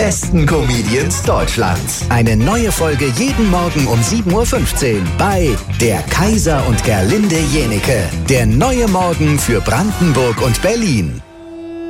besten Comedians Deutschlands. Eine neue Folge jeden Morgen um 7:15 Uhr bei Der Kaiser und Gerlinde Jenecke. Der neue Morgen für Brandenburg und Berlin.